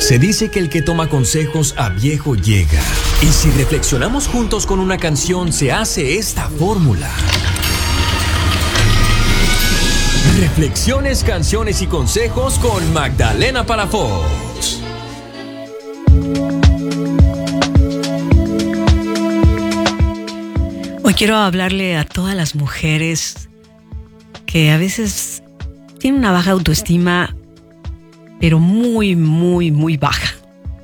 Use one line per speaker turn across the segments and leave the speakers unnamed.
Se dice que el que toma consejos a viejo llega. Y si reflexionamos juntos con una canción, se hace esta fórmula. Reflexiones, canciones y consejos con Magdalena Palafox.
Hoy quiero hablarle a todas las mujeres que a veces tienen una baja autoestima, pero muy, muy, muy baja.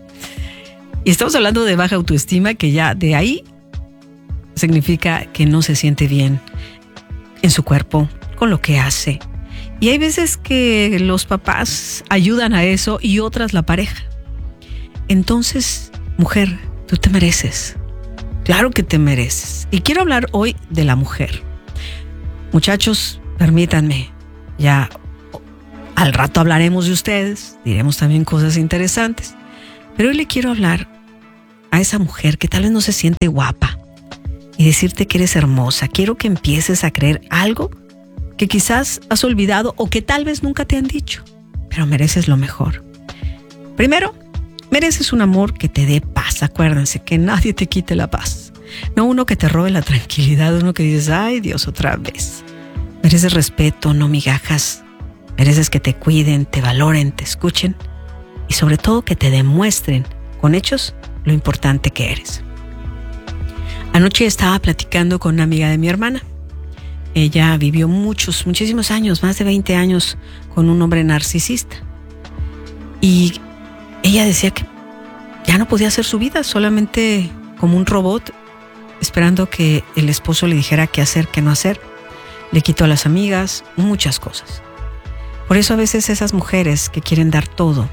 Y estamos hablando de baja autoestima, que ya de ahí significa que no se siente bien en su cuerpo, con lo que hace. Y hay veces que los papás ayudan a eso y otras la pareja. Entonces, mujer, tú te mereces. Claro que te mereces. Y quiero hablar hoy de la mujer. Muchachos, permítanme, ya al rato hablaremos de ustedes, diremos también cosas interesantes. Pero hoy le quiero hablar a esa mujer que tal vez no se siente guapa y decirte que eres hermosa. Quiero que empieces a creer algo que quizás has olvidado o que tal vez nunca te han dicho, pero mereces lo mejor. Primero, mereces un amor que te dé paz. Acuérdense que nadie te quite la paz. No uno que te robe la tranquilidad, uno que dices, ay Dios, otra vez. Mereces respeto, no migajas. Mereces que te cuiden, te valoren, te escuchen y sobre todo que te demuestren con hechos lo importante que eres. Anoche estaba platicando con una amiga de mi hermana. Ella vivió muchísimos años, más de 20 años, con un hombre narcisista. Y ella decía que ya no podía hacer su vida, solamente como un robot, esperando que el esposo le dijera qué hacer, qué no hacer. Le quitó a las amigas, muchas cosas. Por eso a veces esas mujeres que quieren dar todo,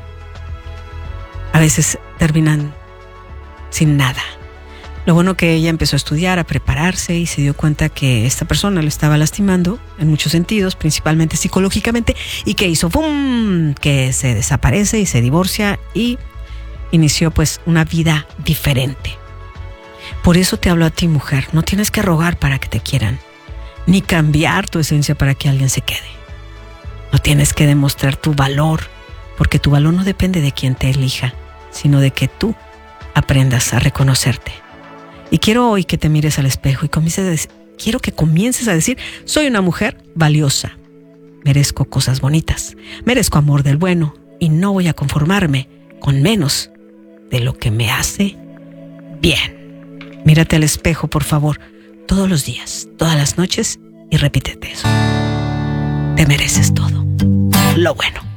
a veces terminan sin nada. Lo bueno que ella empezó a estudiar, a prepararse y se dio cuenta que esta persona le estaba lastimando en muchos sentidos, principalmente psicológicamente, y que hizo ¡pum!, que se desaparece y se divorcia y inició pues una vida diferente. Por eso te hablo a ti, mujer, no tienes que rogar para que te quieran, ni cambiar tu esencia para que alguien se quede. No tienes que demostrar tu valor, porque tu valor no depende de quien te elija, sino de que tú aprendas a reconocerte. Y quiero hoy que te mires al espejo y quiero que comiences a decir, soy una mujer valiosa, merezco cosas bonitas, merezco amor del bueno y no voy a conformarme con menos de lo que me hace bien. Mírate al espejo, por favor, todos los días, todas las noches y repítete eso. Te mereces todo, lo bueno.